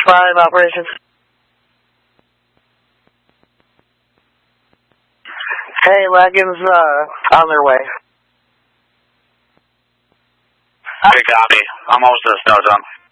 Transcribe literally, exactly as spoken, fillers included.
five, operations. Hey, wagons uh, on their way. Good copy. I'm almost to the snow zone.